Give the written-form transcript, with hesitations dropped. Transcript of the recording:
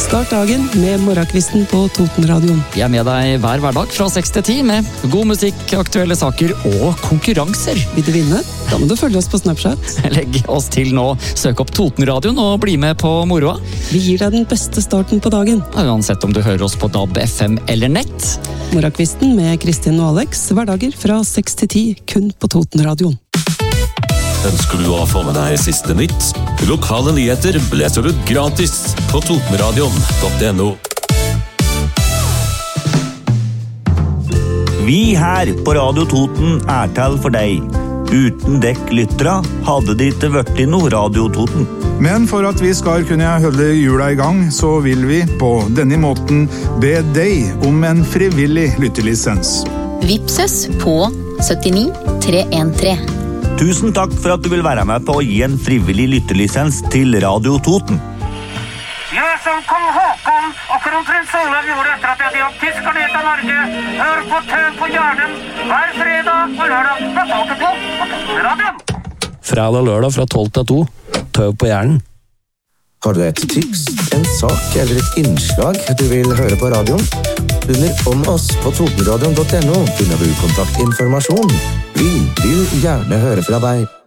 Start dagen med morgenkvisten på Totenradioen. Vi er med deg hver hverdag fra 6 til 10 med god musikk, aktuelle saker og konkurranser. Vil du vinne? Da må du følge oss på Snapchat. Legg oss til nå, søk opp Totenradioen og bli med på moroa. Vi gir deg den beste starten på dagen. Uansett om du hører oss på DAB, FM eller nett. Morgenkvisten med Kristin og Alex, hverdager fra 6 til 10, kun på Totenradioen. Ønsker du å få med deg siste nytt? Lokale nyheter leser du gratis på totenradion.no. Vi her på Radio Toten er til for deg. Uten dekk lyttere hadde det ikke vært i noe Radio Toten. Men for at vi skal kunne holde jula i gang, så vil vi på denne måten be deg om en frivillig lyttelisens. Vipses på 79 313. Tusen takk for at du vil være med på å gi en frivillig lyttelisens til Radio Toten. Jeg som kong Håkon og kronprins Olav gjorde etter at jeg hadde jobb tyskerne ut av Norge. Hør på Tøv på Hjernen hver fredag og lørdag fra 12 til 2 på Totenradioen. Fredag og lørdag fra 12 til 2. Tøv på Hjernen. Har du et tips, en sak eller et innslag du vil høre på radioen? Under om oss på totenradion.no finner du kontaktinformasjon. Vi vil gjerne høre fra deg.